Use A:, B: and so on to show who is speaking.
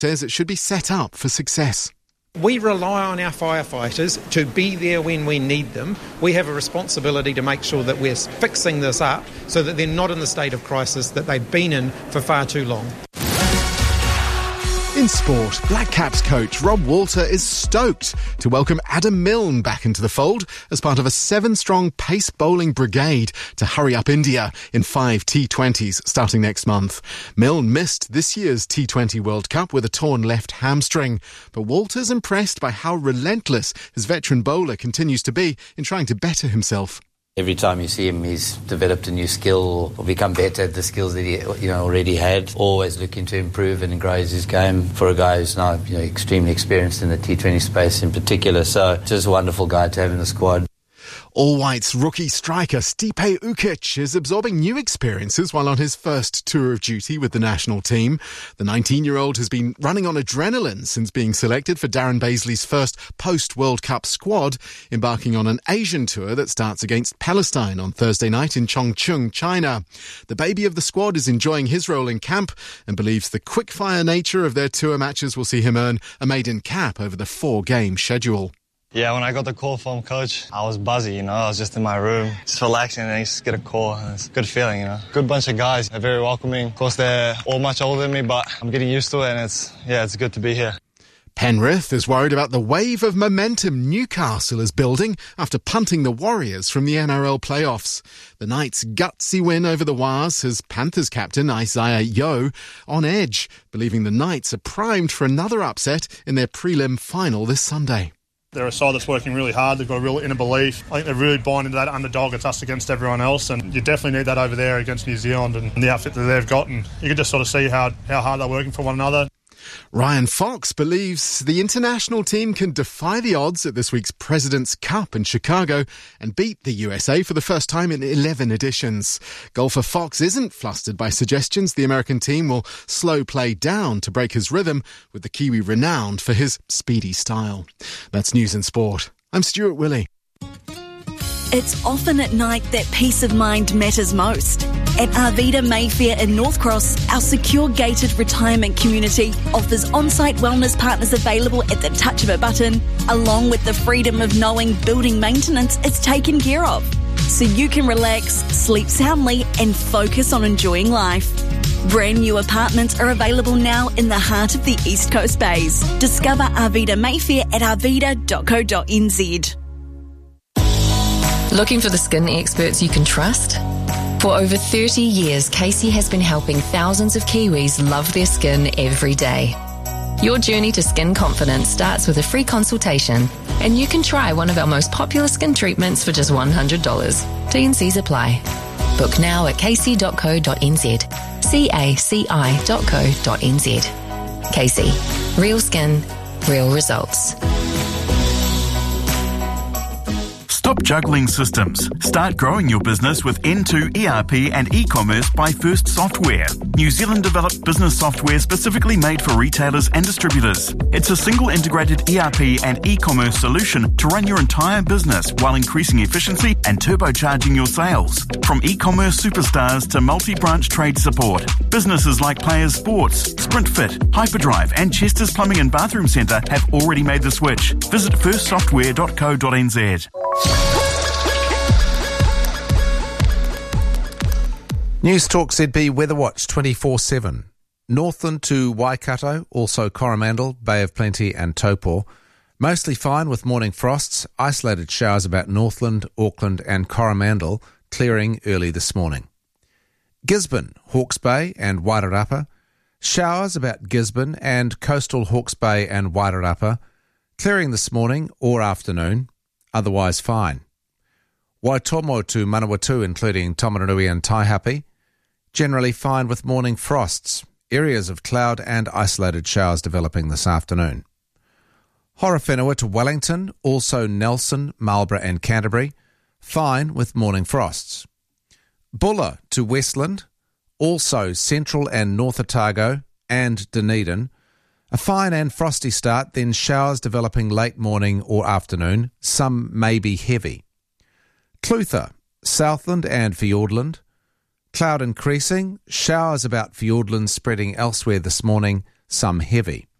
A: says it should be set up for success.
B: We rely on our firefighters to be there when we need them. We have a responsibility to make sure that we're fixing this up so that they're not in the state of crisis that they've been in for far too long.
A: In sport, Black Caps coach Rob Walter is stoked to welcome Adam Milne back into the fold as part of a 7-strong pace bowling brigade to hurry up India in 5 T20s starting next month. Milne missed this year's T20 World Cup with a torn left hamstring, but Walter's impressed by how relentless his veteran bowler continues to be in trying to better himself.
C: Every time you see him, he's developed a new skill or become better at the skills that he already had. Always looking to improve and grow his game for a guy who's now extremely experienced in the T20 space in particular. So just a wonderful guy to have in the squad.
A: All Whites rookie striker Stipe Ukic is absorbing new experiences while on his first tour of duty with the national team. The 19-year-old has been running on adrenaline since being selected for Darren Bazley's first post-World Cup squad, embarking on an Asian tour that starts against Palestine on Thursday night in Chongqing, China. The baby of the squad is enjoying his role in camp and believes the quick-fire nature of their tour matches will see him earn a maiden cap over the 4-game schedule.
D: Yeah, when I got the call from coach, I was buzzy, I was just in my room, just relaxing, and I just get a call, and it's a good feeling, Good bunch of guys, they're very welcoming. Of course, they're all much older than me, but I'm getting used to it, and it's good to be here.
A: Penrith is worried about the wave of momentum Newcastle is building after punting the Warriors from the NRL playoffs. The Knights' gutsy win over the Wars has Panthers captain Isaiah Yeo on edge, believing the Knights are primed for another upset in their prelim final this Sunday.
E: They're a side that's working really hard. They've got a real inner belief. I think they're really buying into that underdog. It's us against everyone else, and you definitely need that over there against New Zealand and the outfit that they've got. And you can just sort of see how hard they're working for one another.
A: Ryan Fox believes the international team can defy the odds at this week's President's Cup in Chicago and beat the USA for the first time in 11 editions. Golfer Fox isn't flustered by suggestions the American team will slow play down to break his rhythm, with the Kiwi renowned for his speedy style. That's News and Sport. I'm Stuart Willey.
F: It's often at night that peace of mind matters most. At Arvida Mayfair in North Cross, our secure gated retirement community offers on-site wellness partners available at the touch of a button, along with the freedom of knowing building maintenance is taken care of. So you can relax, sleep soundly and focus on enjoying life. Brand new apartments are available now in the heart of the East Coast Bays. Discover Arvida Mayfair at arvida.co.nz.
G: Looking for the skin experts you can trust? For over 30 years, Casey has been helping thousands of Kiwis love their skin every day. Your journey to skin confidence starts with a free consultation, and you can try one of our most popular skin treatments for just $100. T&Cs apply. Book now at casey.co.nz. caci.co.nz. Casey. Real skin, real results.
H: Stop juggling systems. Start growing your business with N2 ERP and e-commerce by First Software. New Zealand developed business software specifically made for retailers and distributors. It's a single integrated ERP and e-commerce solution to run your entire business while increasing efficiency and turbocharging your sales. From e-commerce superstars to multi-branch trade support, businesses like Players Sports, SprintFit, Hyperdrive and Chester's Plumbing and Bathroom Centre have already made the switch. Visit firstsoftware.co.nz.
I: News Talk ZB Weather Watch 24/7. Northland to Waikato, also Coromandel, Bay of Plenty and Taupo. Mostly fine with morning frosts. Isolated showers about Northland, Auckland and Coromandel, clearing early this morning. Gisborne, Hawke's Bay and Wairarapa. Showers about Gisborne and coastal Hawke's Bay and Wairarapa, clearing this morning or afternoon. Otherwise fine. Waitomo to Manawatu, including Tomarunui and Taihape, generally fine with morning frosts. Areas of cloud and isolated showers developing this afternoon. Horowhenua to Wellington, also Nelson, Marlborough and Canterbury, fine with morning frosts. Bulla to Westland, also Central and North Otago and Dunedin, a fine and frosty start, then showers developing late morning or afternoon. Some may be heavy. Clutha, Southland and Fiordland. Cloud increasing. Showers about Fiordland spreading elsewhere this morning. some heavy.